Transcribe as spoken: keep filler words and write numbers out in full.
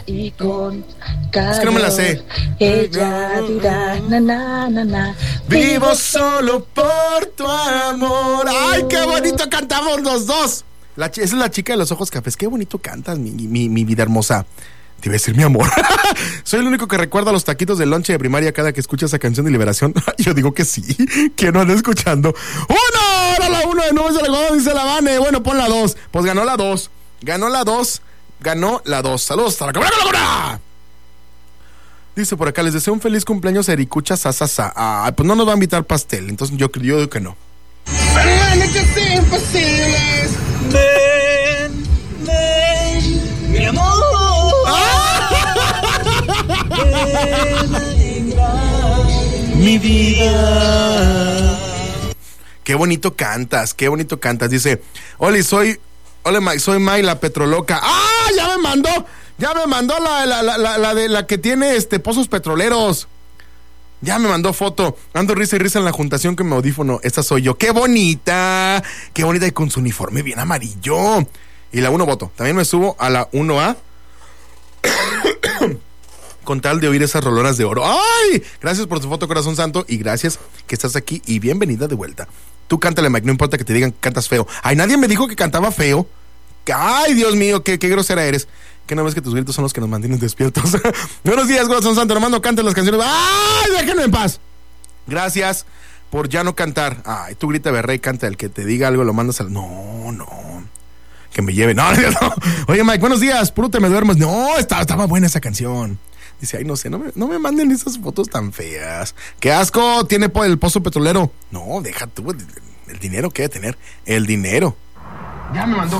Y con calor, es que no me la sé. Ella dirá, na, na, na, na. Vivo solo por tu amor. ¡Ay, qué bonito cantamos los dos! La, esa es la chica de los ojos cafés. Qué bonito cantas, mi, mi, mi vida hermosa. Te iba a decir mi amor. Soy el único que recuerda los taquitos del lonche de primaria cada que escucha esa canción de Liberación. Yo digo que sí. ¿Quién no anda escuchando? ¡Uno! Ahora la uno de nuevo se le dice la Vane. Bueno, pon la dos. Pues ganó la dos. Ganó la dos. Ganó la dos. Saludos hasta la cámara. ¡La Dice por acá, les deseo un feliz cumpleaños a Ericucha Sasasa. Ah, pues no nos va a invitar pastel. Entonces yo, yo digo que no. Noches imposibles. Ven, ven, mi amor. Mi vida. Qué bonito cantas, qué bonito cantas. Dice, Oli, soy, hola, Mike, soy May, la petroloca. ¡Ah! Ya me mandó, ya me mandó la, la, la, la, la de la que tiene este pozos petroleros. Ya me mandó foto. Ando risa y risa en la juntación con mi audífono. Esta soy yo. ¡Qué bonita! ¡Qué bonita! Y con su uniforme bien amarillo. Y la uno voto. También me subo a la uno A. Con tal de oír esas rolonas de oro. ¡Ay! Gracias por tu foto, corazón santo. Y gracias que estás aquí. Y bienvenida de vuelta. Tú cántale, Mike. No importa que te digan que cantas feo. ¡Ay! Nadie me dijo que cantaba feo. ¡Ay, Dios mío! ¡Qué, qué grosera eres! ¿Qué no ves que tus gritos son los que nos mantienen despiertos? Buenos días, corazón santo. Hermano, cante las canciones. ¡Ay! Déjenme en paz. Gracias por ya no cantar. ¡Ay! Tú grita, berrey, canta. El que te diga algo lo mandas al... No, no. Que me lleve. No, no. Oye, Mike, buenos días. Puro te me duermes. No, estaba, estaba buena esa canción. Dice, ay, no sé, no me, no me manden esas fotos tan feas. ¡Qué asco! ¿Tiene po- el pozo petrolero? No, deja tú. El, el dinero que debe tener. El dinero. Ya me mandó.